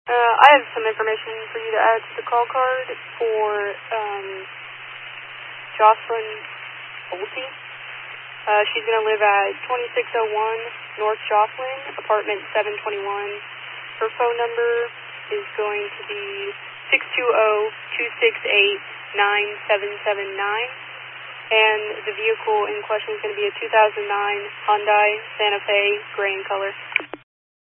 I have some information for you to add to the call card for Jocelyn Bolte. She's going to live at 2601 North Jocelyn, apartment 721. Her phone number is going to be 620-268-9779. And the vehicle in question is going to be a 2009 Hyundai Santa Fe, gray in color.